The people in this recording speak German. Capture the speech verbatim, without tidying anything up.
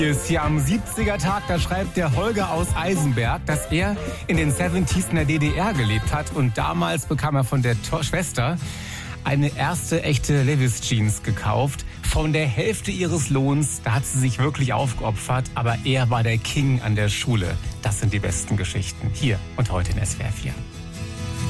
Ist hier am siebziger-Tag, da schreibt der Holger aus Eisenberg, dass er in den siebziger in der D D R gelebt hat und damals bekam er von der to- Schwester eine erste echte Levi's Jeans gekauft. Von der Hälfte ihres Lohns, da hat sie sich wirklich aufgeopfert, aber er war der King an der Schule. Das sind die besten Geschichten hier und heute in S W R vier.